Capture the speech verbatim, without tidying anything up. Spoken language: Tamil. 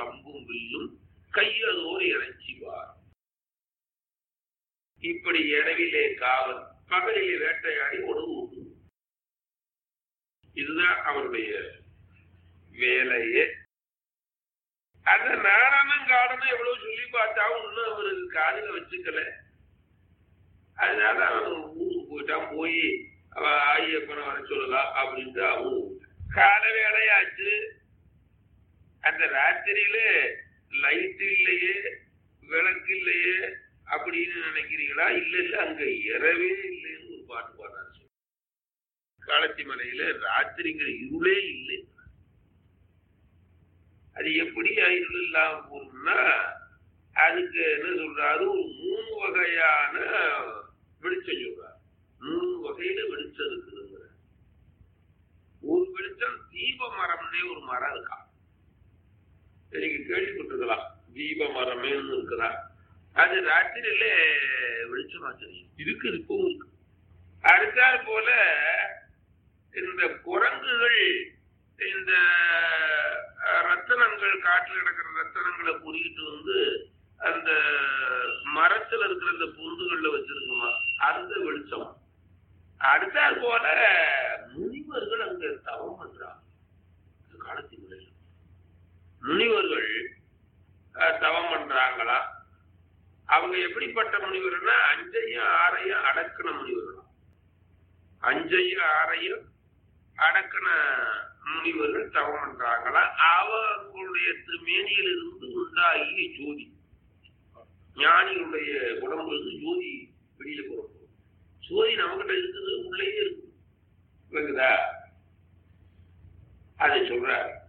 அம்பும் வில்லும் கையதோர் இறைச்சிவார். இப்படி இரவிலே காவல், பகலிலே வேட்டையாடி உணவு உண்டு. இதுதான் அவருடைய வேலையே. அந்த நாடனும் காடனும் எவ்வளவு சொல்லி பார்த்தாவும் இன்னும் அவருக்கு காதுல வச்சுக்கல. அதனால அவன் ஊருக்கு போயிட்டான். போய் அவ ஐயப்பனை வர சொல்லலாம் அப்படின்ட்டு அவன் கால வேலையாச்சு. அந்த ராத்திரியில லைட் இல்லையே, விளக்கு இல்லையே அப்படின்னு நினைக்கிறீங்களா? இல்ல இல்ல, அங்க இரவே இல்லைன்னு ஒரு பாட்டு பாடுறாரு. காலத்தி மலையில ராத்திரிங்கிற இருளே இல்லை. அது எப்படி இருள் இல்லாம போகணும்னா அதுக்கு என்ன சொல்றாரு, ஒரு மூணு வகையான வெளிச்சம் சொல்றாரு. மூணு வகையில வெளிச்சம் இருக்குதுங்கிற. ஒரு வெளிச்சம் தீப மரம்னே ஒரு மரம் இருக்கா, நீங்க கேள்விப்பட்டிருக்கலாம். தீப மரமேன்னு இருக்குதா, அது ராத்திரியில வெளிச்சமா தெரியும். இருக்கு, இப்பவும் இருக்கு. அடுத்தாறு போல இந்த குரங்குகள் இந்த ரத்தனங்கள், காட்டில் கிடக்கிற ரத்தனங்களை கூட்டிட்டு வந்து அந்த மரத்துல இருக்கிற அந்த பூண்டுகள்ல வச்சிருக்குமா, அந்த வெளிச்சம். அடுத்தாறு போல முனிவர்கள் அங்க தவம் பண்றாங்க. காலத்தின் முறையில் முனிவர்கள் தவம் பண்றாங்களா? அவங்க எப்படிப்பட்ட முனிவர்னா அஞ்சையும் ஆறையும் அடக்கின முனிவர்களா. அஞ்சையும் ஆறையும் அடக்கின முனிவர்கள் தவம் பண்றாங்களா? அவர்களுடைய மேனியில் இருந்து உண்டாகிய ஜோதி, ஞானிகளுடைய உடம்புல இருந்து ஜோதி வெளியே புறப்படும். ஜோதி நம்மகிட்ட இருக்குது, உள்ளே இருக்கு. அதை சொல்றாரு.